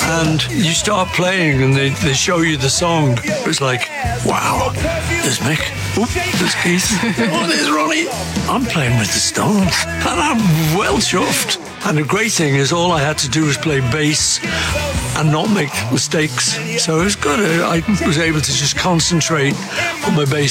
And you start playing and they show you the song. It's like, wow, there's Mick. Oop, there's Keith. Oh, there's Ronnie. I'm playing with the Stones. And I'm well chuffed. And the great thing is all I had to do was play bass and not make mistakes. So it was good. I was able to just concentrate on my bass